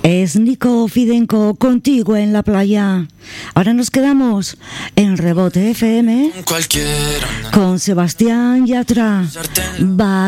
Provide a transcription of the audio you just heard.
Es Nico Fidenco contigo en la playa. Ahora nos quedamos en Rebote FM con Sebastián Yatra.